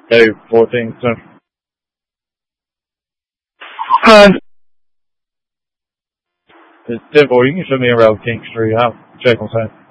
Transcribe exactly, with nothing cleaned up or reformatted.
Dave Worthington. Hi. Det var ju ingen som är Route King Street här. Check on time.